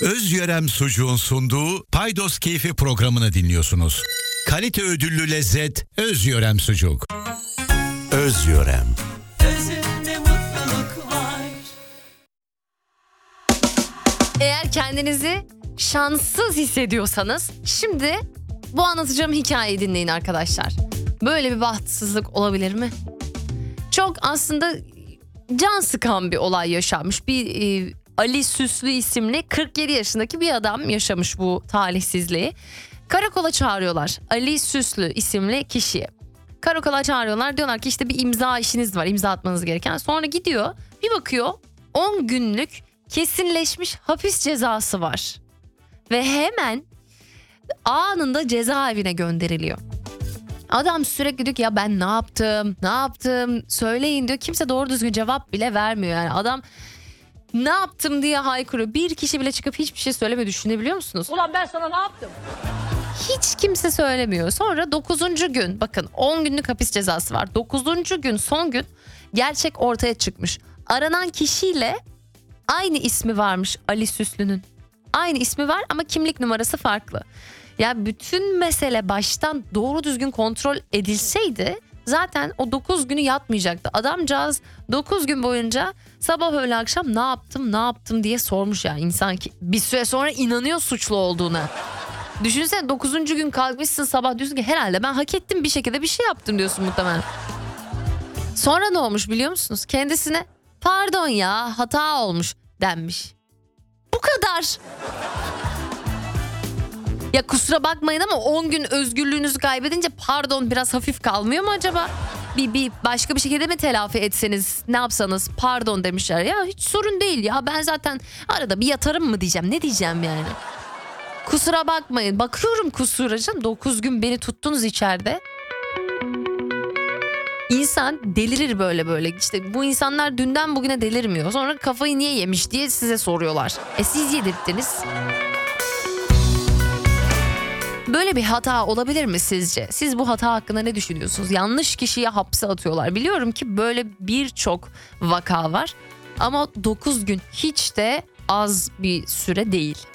Özyörem Sucuğun sunduğu Paydos Keyfi programını dinliyorsunuz. Kalite ödüllü lezzet Özyörem Sucuk. Özyörem. Özünde mutluluk var. Eğer kendinizi şanssız hissediyorsanız şimdi bu anlatacağım hikayeyi dinleyin arkadaşlar. Böyle bir bahtsızlık olabilir mi? Çok aslında can sıkan bir olay yaşanmış. Bir Ali Süslü isimli 47 yaşındaki bir adam yaşamış bu talihsizliği. Karakola çağırıyorlar Ali Süslü isimli kişiyi. Karakola çağırıyorlar, diyorlar ki işte bir imza işiniz var, imza atmanız gereken. Sonra gidiyor, bir bakıyor 10 günlük kesinleşmiş hapis cezası var. Ve hemen anında cezaevine gönderiliyor. Adam sürekli diyor ki ya ben ne yaptım söyleyin diyor. Kimse doğru düzgün cevap bile vermiyor yani. Adam ne yaptım diye haykırıyor. Bir kişi bile çıkıp hiçbir şey söylemiyor, düşünebiliyor musunuz? Ulan ben sana ne yaptım? Hiç kimse söylemiyor. Sonra 9. gün, bakın 10 günlük hapis cezası var. 9. gün, son gün gerçek ortaya çıkmış. Aranan kişiyle aynı ismi varmış Ali Süslü'nün. Aynı ismi var ama kimlik numarası farklı. Ya bütün mesele baştan doğru düzgün kontrol edilseydi zaten o 9 günü yatmayacaktı. Adamcağız 9 gün boyunca sabah öğle akşam ne yaptım diye sormuş ya. İnsan ki bir süre sonra inanıyor suçlu olduğuna. Düşünsene 9. gün kalkmışsın sabah, diyorsun ki herhalde ben hak ettim, bir şekilde bir şey yaptım diyorsun muhtemelen. Sonra ne olmuş biliyor musunuz? Kendisine pardon ya hata olmuş denmiş. Bu kadar. Ya kusura bakmayın ama 10 gün özgürlüğünüzü kaybedince pardon biraz hafif kalmıyor mu acaba? Bir başka bir şekilde mi telafi etseniz, ne yapsanız pardon demişler. Ya hiç sorun değil ya, ben zaten arada bir yatarım mı diyeceğim, ne diyeceğim yani. Kusura bakmayın, bakıyorum kusura canım, 9 gün beni tuttunuz içeride. İnsan delirir böyle işte, bu insanlar dünden bugüne delirmiyor. Sonra kafayı niye yemiş diye size soruyorlar. Siz yedirttiniz. Böyle bir hata olabilir mi sizce? Siz bu hata hakkında ne düşünüyorsunuz? Yanlış kişiye hapse atıyorlar. Biliyorum ki böyle birçok vaka var. Ama 9 gün hiç de az bir süre değil.